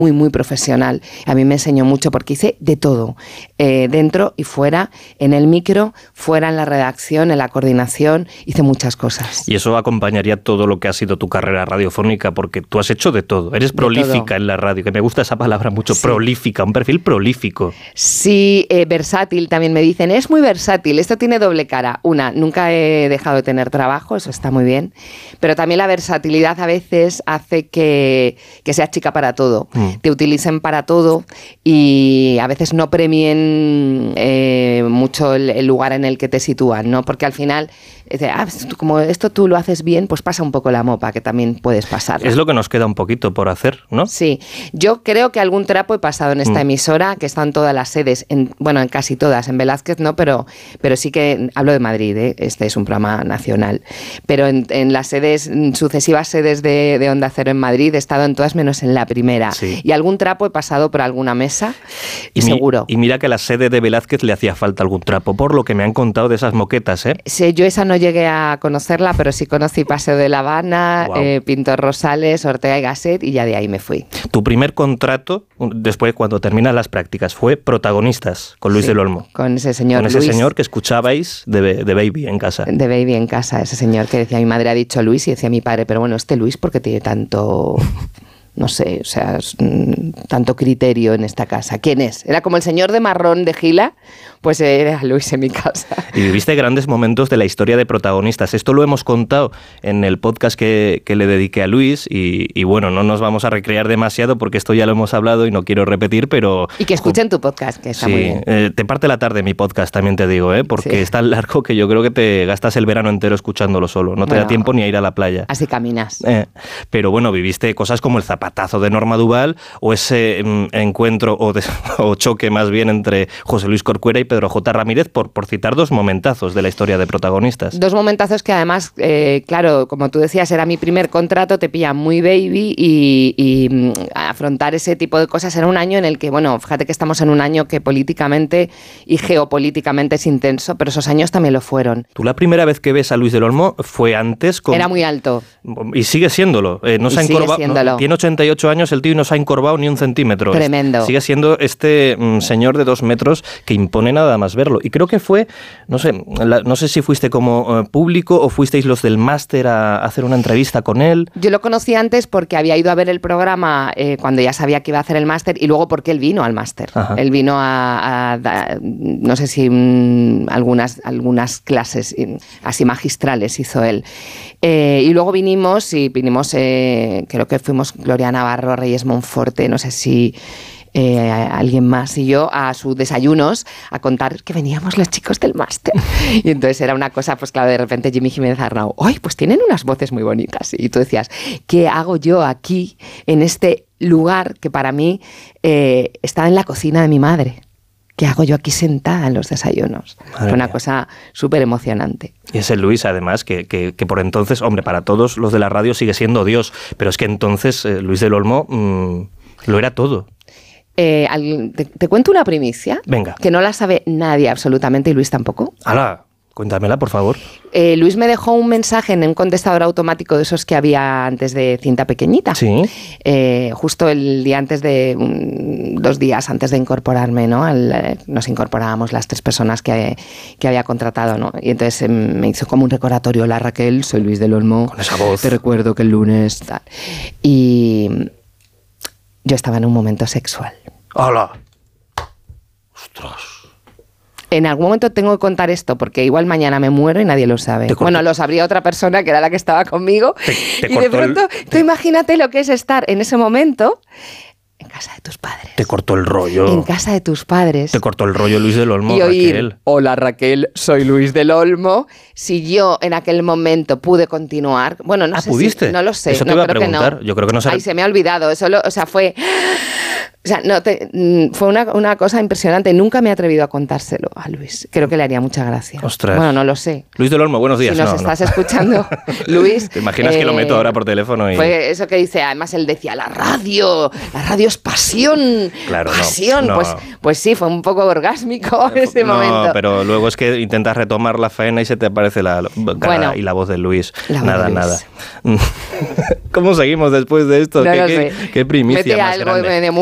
muy, muy profesional. A mí me enseñó mucho porque hice de todo, dentro y fuera, en el micro, fuera en la redacción, en la coordinación, hice muchas cosas. Y eso acompañaría todo lo que ha sido tu carrera radiofónica, porque tú has hecho de todo. Eres prolífica en la radio, que me gusta esa palabra mucho, sí. Prolífica, un perfil prolífico. Sí, versátil también me dicen, es muy versátil, esto tiene doble cara. Una, nunca he dejado de tener trabajo, eso está muy bien, pero también la versatilidad a veces hace que seas chica para todo. Te utilicen para todo y a veces no premien mucho el lugar en el que te sitúan, ¿no? Porque al final, como esto tú lo haces bien, pues pasa un poco la mopa, que también puedes pasar. Es lo que nos queda un poquito por hacer, ¿no? Sí, yo creo que algún trapo he pasado en esta emisora, que están todas las sedes, en casi todas, en Velázquez no, pero sí que hablo de Madrid, este es un programa nacional, pero en las sucesivas sedes de Onda Cero en Madrid he estado en todas menos en la primera. Sí. Y algún trapo he pasado por alguna mesa, y seguro. Y mira que a la sede de Velázquez le hacía falta algún trapo, por lo que me han contado de esas moquetas, ¿eh? Sí, yo esa no llegué a conocerla, pero sí conocí Paseo de La Habana, wow. Pintor Rosales, Ortega y Gasset, y ya de ahí me fui. Tu primer contrato, después cuando terminas las prácticas, fue Protagonistas, con Luis del Olmo. Con ese señor Luis. Señor que escuchabais de Baby en casa. De Baby en casa, ese señor que decía, mi madre ha dicho Luis y decía mi padre, pero bueno, Luis, ¿por qué tiene tanto... no sé, o sea, tanto criterio en esta casa? ¿Quién es? Era como el señor de marrón de Gila, pues era Luis en mi casa. Y viviste grandes momentos de la historia de Protagonistas. Esto lo hemos contado en el podcast que le dediqué a Luis y bueno, no nos vamos a recrear demasiado porque esto ya lo hemos hablado y no quiero repetir, pero... Y que escuchen tu podcast, que está muy bien. Te parte la tarde mi podcast, también te digo, porque es tan largo que yo creo que te gastas el verano entero escuchándolo solo. No te da tiempo ni a ir a la playa. Así caminas. Pero bueno, viviste cosas como el zapatazo de Norma Duval o ese encuentro o choque más bien entre José Luis Corcuera y Pedro J. Ramírez, por citar dos momentazos de la historia de Protagonistas. Dos momentazos que además, claro, como tú decías, era mi primer contrato, te pilla muy baby y afrontar ese tipo de cosas era un año en el que, bueno, fíjate que estamos en un año que políticamente y geopolíticamente es intenso, pero esos años también lo fueron. Tú la primera vez que ves a Luis del Olmo fue antes con... Era muy alto. Y sigue siéndolo. No se ha encorvado. Tiene 88 años el tío y no se ha encorvado ni un centímetro. Tremendo. Sigue siendo este señor de 2 metros que impone nada más verlo. Y creo que fue, no sé si fuiste como público o fuisteis los del máster a hacer una entrevista con él. Yo lo conocí antes porque había ido a ver el programa cuando ya sabía que iba a hacer el máster y luego porque él vino al máster. Ajá. Él vino a no sé si algunas clases así magistrales hizo él. Y luego vinimos, creo que fuimos Gloria Navarro, Reyes Monforte, no sé si alguien más y yo, a sus desayunos a contar que veníamos los chicos del máster. Y entonces era una cosa, pues claro, de repente Jimmy Jiménez Arnau, ¡ay, pues tienen unas voces muy bonitas! Y tú decías, ¿qué hago yo aquí en este lugar que para mí estaba en la cocina de mi madre? ¿Qué hago yo aquí sentada en los desayunos? Fue una cosa súper emocionante. Y ese Luis, además, que por entonces, hombre, para todos los de la radio sigue siendo Dios, pero es que entonces Luis del Olmo lo era todo. Te cuento una primicia. Venga. Que no la sabe nadie absolutamente y Luis tampoco. ¡Hala! Cuéntamela, por favor. Luis me dejó un mensaje en un contestador automático de esos que había antes de cinta pequeñita. Sí. Justo el día antes de... 2 días antes de incorporarme, ¿no? Nos incorporábamos las 3 personas que había contratado, ¿no? Y entonces me hizo como un recordatorio. Hola, Raquel, soy Luis del Olmo. Con esa voz. Te recuerdo que el lunes... Tal. Y yo estaba en un momento sexual. ¡Hala! ¡Ostras! En algún momento tengo que contar esto, porque igual mañana me muero y nadie lo sabe. Bueno, lo sabría otra persona que era la que estaba conmigo. Y de pronto, tú imagínate lo que es estar en ese momento en casa de tus padres. Te cortó el rollo. En casa de tus padres. Te cortó el rollo Luis del Olmo, y oír, Raquel. Hola, Raquel, soy Luis del Olmo. Si yo en aquel momento pude continuar... Bueno, no sé ¿pudiste? No lo sé. Eso te iba a preguntar. Yo creo que no sé. Ay, se me ha olvidado. Eso fue... O sea, fue una cosa impresionante. Nunca me he atrevido a contárselo a Luis. Creo que le haría mucha gracia. Ostras. Bueno, no lo sé. Luis del Olmo, buenos días. Si nos estás escuchando, Luis... ¿Te imaginas que lo meto ahora por teléfono? Fue eso que dice, además él decía, la radio es pasión. Claro, pasión. No. Pues sí, fue un poco orgásmico ese momento. No, pero luego es que intentas retomar la faena y se te aparece la cara y la voz de Luis. Nada. ¿Cómo seguimos después de esto? No lo sé. ¿Qué primicia Mete más algo grande? de